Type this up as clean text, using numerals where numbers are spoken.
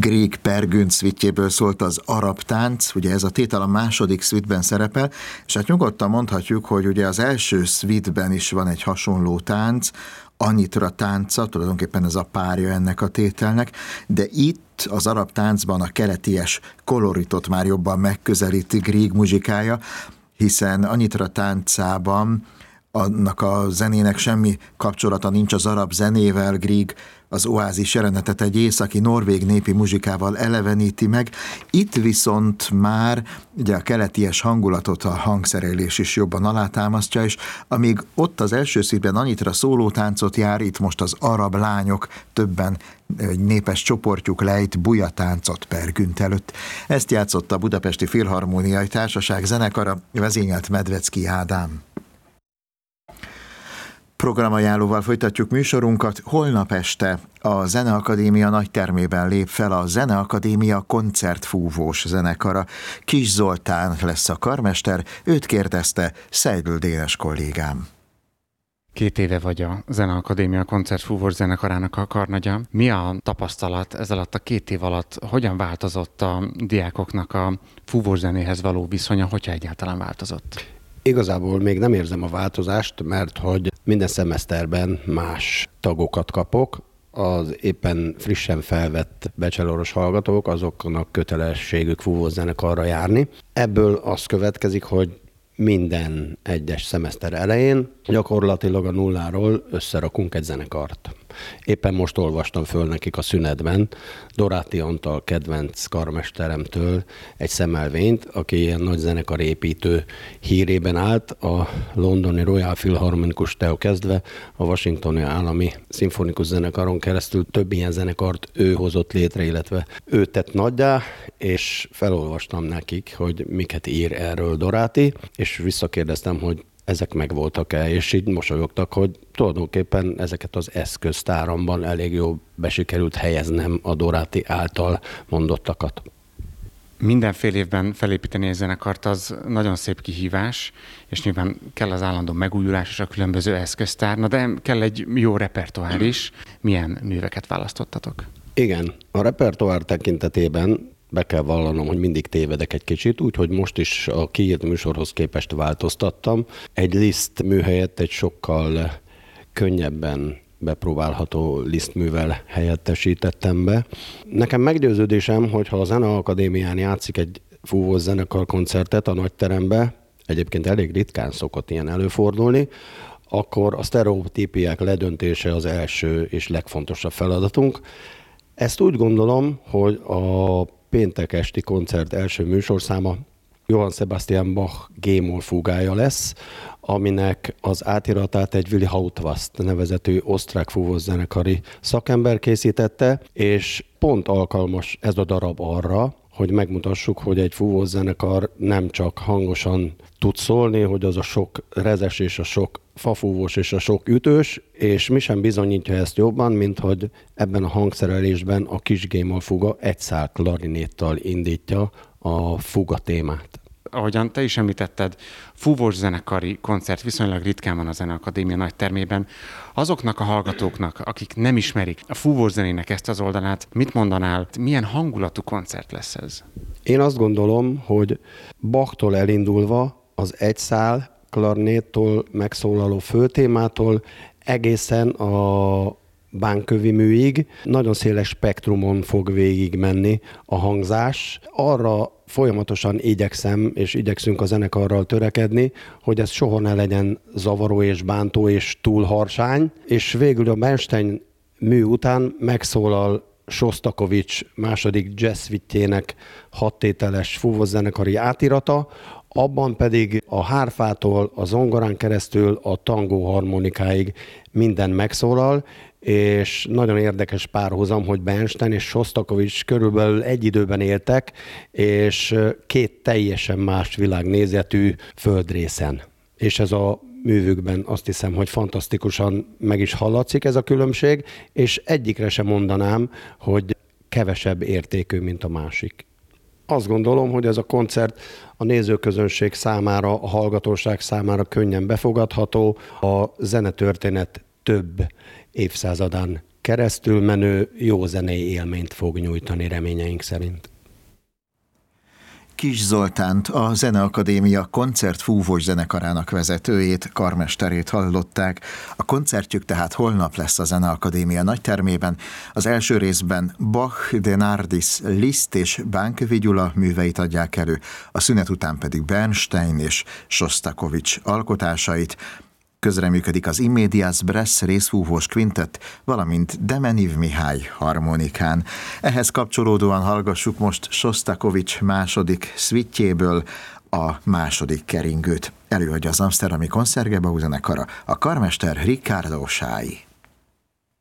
Grieg Pergünd szvitjéből szólt az Arab tánc, ugye ez a tétel a második szvitben szerepel, és hát nyugodtan mondhatjuk, hogy ugye az első szvitben is van egy hasonló tánc, Anitra tánca, tulajdonképpen ez a párja ennek a tételnek, de itt az arab táncban a keleties koloritot már jobban megközelíti Grieg muzsikája, hiszen Anitra táncában annak a zenének semmi kapcsolata nincs az arab zenével, Grieg az oázis jelenetet egy északi norvég népi muzsikával eleveníti meg. Itt viszont már ugye a keleties hangulatot a hangszerelés is jobban alátámasztja, és amíg ott az első szívben Anitra szólótáncot jár, itt most az arab lányok többen egy népes csoportjuk lejt bujatáncot Pergünd előtt. Ezt játszotta a Budapesti Filharmóniai Társaság zenekara, vezényelt Medvecki Ádám. Programajánlóval folytatjuk műsorunkat. Holnap este a Zeneakadémia nagytermében lép fel a Zeneakadémia koncertfúvós zenekara. Kis Zoltán lesz a karmester, őt kérdezte Szejdl Dénes kollégám. 2 éve vagy a Zeneakadémia koncertfúvós zenekarának a karnagya. Mi a tapasztalat ez alatt a 2 év alatt? Hogyan változott a diákoknak a fúvós zenéhez való viszonya, hogyha egyáltalán változott? Igazából még nem érzem a változást, mert hogy minden szemeszterben más tagokat kapok. Az éppen frissen felvett bacheloros hallgatók, azoknak kötelességük fúvós zenekarra járni. Ebből az következik, hogy minden egyes szemeszter elején gyakorlatilag a nulláról összerakunk egy zenekart. Éppen most olvastam föl nekik a szünetben Doráti Antal kedvenc karmesteremtől egy szemelvényt, aki ilyen nagy zenekarépítő hírében állt, a londoni Royal Philharmonicustól kezdve a Washingtoni Állami Szimfonikus Zenekaron keresztül több ilyen zenekart ő hozott létre, illetve ő tett nagyjá, és felolvastam nekik, hogy miket ír erről Doráti, és visszakérdeztem, hogy ezek megvoltak-e, és így mosolyogtak, hogy tulajdonképpen ezeket az eszköztáramban elég jól besikerült helyeznem a Doráti által mondottakat. Mindenfél évben felépíteni egy zenekart az nagyon szép kihívás, és nyilván kell az állandó megújulás és a különböző eszköztár, de kell egy jó repertoár is. Milyen műveket választottatok? Igen, a repertoár tekintetében be kell vallanom, hogy mindig tévedek egy kicsit, úgyhogy most is a kiírt műsorhoz képest változtattam. Egy Liszt mű helyett egy sokkal könnyebben bepróbálható Liszt művel helyettesítettem be. Nekem meggyőződésem, hogy ha a Zeneakadémián játszik egy fúvós zenekar koncertet a nagyterembe, egyébként elég ritkán szokott ilyen előfordulni, akkor a sztereotípiák ledöntése az első és legfontosabb feladatunk. Ezt úgy gondolom, hogy a péntek esti koncert első műsorszáma Johann Sebastian Bach G-moll fúgája lesz, aminek az átiratát egy Willi Hautwast nevezetű osztrák fúvós zenekari szakember készítette, és pont alkalmas ez a darab arra, hogy megmutassuk, hogy egy fúvós zenekar nem csak hangosan tud szólni, hogy az a sok rezes és a sok fafúvós és a sok ütős, és mi sem bizonyítja ezt jobban, mint hogy ebben a hangszerelésben a kis G-moll fuga egy szál klarinéttal indítja a fuga témát. Ahogyan te is említetted, fúvós zenekari koncert viszonylag ritkán van a Zeneakadémia nagytermében. Azoknak a hallgatóknak, akik nem ismerik a fúvós zenének ezt az oldalát, mit mondanál, milyen hangulatú koncert lesz ez? Én azt gondolom, hogy Bachtól elindulva az egy szál klarinéttól megszólaló főtémától egészen a bánkövi műig nagyon széles spektrumon fog végigmenni a hangzás. Arra folyamatosan igyekszünk a zenekarral törekedni, hogy ez soha ne legyen zavaró és bántó és túl harsány, és végül a Bernstein mű után megszólal Sostakovics második jazz suite-jének 6 tételes fúvós zenekari átirata, abban pedig a hárfától a zongorán keresztül a tangó harmonikáig minden megszólal, és nagyon érdekes párhuzam, hogy Bernstein és Sostakovics körülbelül egy időben éltek, és 2 teljesen más világnézetű földrészen. És ez a művükben azt hiszem, hogy fantasztikusan meg is hallatszik ez a különbség, és egyikre sem mondanám, hogy kevesebb értékű, mint a másik. Azt gondolom, hogy ez a koncert a nézőközönség számára, a hallgatóság számára könnyen befogadható, a zenetörténet több évszázadán keresztül menő jó zenei élményt fog nyújtani reményeink szerint. Kis Zoltánt, a Zeneakadémia koncertfúvós zenekarának vezetőjét, karmesterét hallották. A koncertjük tehát holnap lesz a Zeneakadémia nagytermében. Az első részben Bach, de Nardis, Liszt és Bánkövi Gyula műveit adják elő, a szünet után pedig Bernstein és Sostakovics alkotásait. Közreműködik az In Medias Bres részfúvós kvintett, valamint Demeniv Mihály harmonikán. Ehhez kapcsolódóan hallgassuk most Sostakovics második szvittjéből a második keringőt. Előadja az Amsterdami Concertgebouw zenekara, a karmester Riccardo Sái.